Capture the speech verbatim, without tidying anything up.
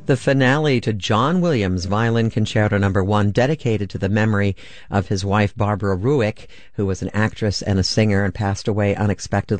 the finale to John Williams' Violin Concerto Number One, dedicated to the memory of his wife Barbara Ruick, who was an actress and a singer and passed away unexpectedly